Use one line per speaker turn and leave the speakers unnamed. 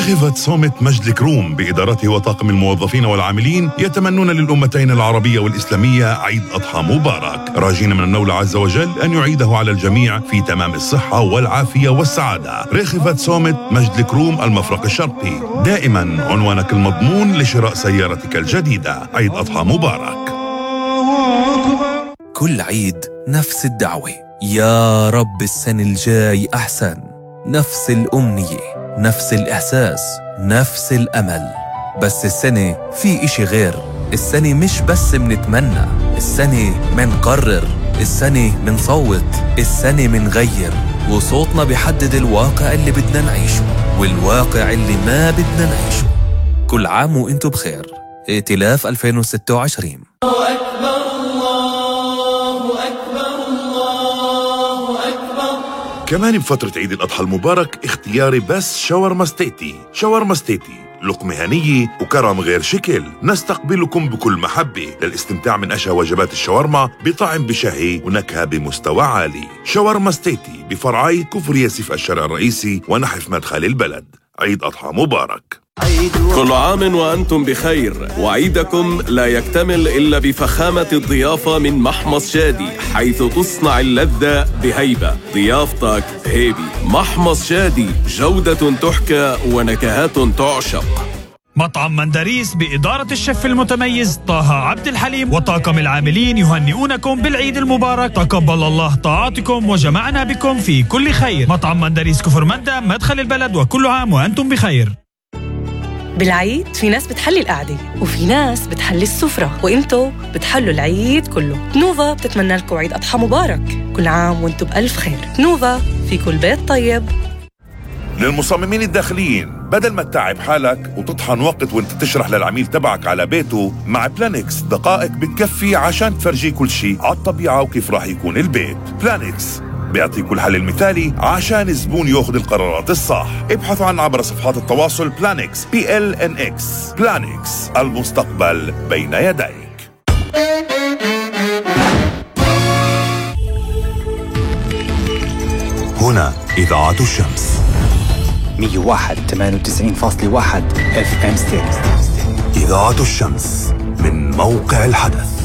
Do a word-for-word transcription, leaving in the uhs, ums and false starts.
رغفت صومة مجد الكروم بإدارته وطاقم الموظفين والعاملين يتمنون للأمتين العربية والإسلامية عيد أضحى مبارك، راجين من المولى عز وجل أن يعيده على الجميع في تمام الصحة والعافية والسعادة. رغفت صومة مجد الكروم المفرق الشرقي، دائما عنوانك المضمون لشراء سيارتك الجديدة. عيد أضحى مبارك.
كل عيد نفس الدعوة، يا رب السنة الجاي أحسن. نفس الأمنية، نفس الإحساس، نفس الأمل. بس السنة في إشي غير. السنة مش بس منتمنى، السنة منقرر، السنة منصوت، السنة منغير. وصوتنا بيحدد الواقع اللي بدنا نعيشه والواقع اللي ما بدنا نعيشه. كل عام وإنتو بخير. ائتلاف ألفين وستة وعشرين.
الله أكبر، الله أكبر، الله أكبر.
كمان بفترة عيد الأضحى المبارك اختياري بس شاورما ستيتي. شاورما ستيتي لقمة هنية وكرم غير شكل. نستقبلكم بكل محبة للاستمتاع من أشهى وجبات الشاورما بطعم بشهي ونكهة بمستوى عالي. شاورما ستيتي بفرعي كفر ياسف الشارع الرئيسي ونحف مدخل البلد. عيد أضحى مبارك.
كل عام وأنتم بخير، وعيدكم لا يكتمل إلا بفخامة الضيافة من محمص شادي، حيث تصنع اللذة بهيبة. ضيافتك هيبي. محمص شادي، جودة تحكى ونكهات تعشق.
مطعم مندريس بإدارة الشيف المتميز طه عبد الحليم وطاقم العاملين يهنئونكم بالعيد المبارك. تقبل الله طاعاتكم وجمعنا بكم في كل خير. مطعم مندريس كفر مندى مدخل البلد، وكل عام وأنتم بخير.
بالعيد في ناس بتحلي القعدة وفي ناس بتحلي السفرة، وإنتو بتحلوا العيد كله. نوفا بتتمنى لكم عيد أضحى مبارك. كل عام وإنتو بألف خير. نوفا، في كل بيت طيب.
للمصممين الداخليين، بدل ما تتعب حالك وتطحن وقت وانت تشرح للعميل تبعك على بيته، مع بلانكس دقائق بتكفي عشان تفرجيه كل شيء على الطبيعة وكيف راح يكون البيت. بلانكس بيعطيكوا الحل المثالي عشان الزبون ياخذ القرارات الصح. ابحثوا عنا عبر صفحات التواصل بلانكس بي ال ان اكس. بلانكس، المستقبل بين يديك. هنا إذاعة الشمس
مية وواحد ثمانية وتسعين فاصلة واحد اف ام ستيريو.
إذاعة الشمس من موقع الحدث.